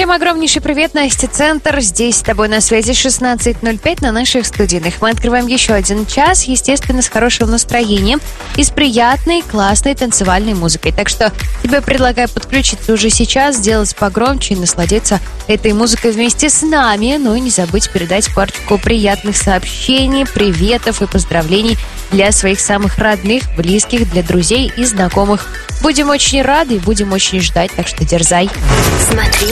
Всем огромнейший привет, Настя Центр. Здесь с тобой на связи 16:05 на наших студийных. Мы открываем еще один час, естественно, с хорошим настроением и с приятной, классной танцевальной музыкой. Так что тебе предлагаю подключиться уже сейчас, сделать погромче и насладиться этой музыкой вместе с нами. Ну и не забудь передать парочку приятных сообщений, приветов и поздравлений для своих самых родных, близких, для друзей и знакомых. Будем очень рады и будем очень ждать, так что дерзай. Смотри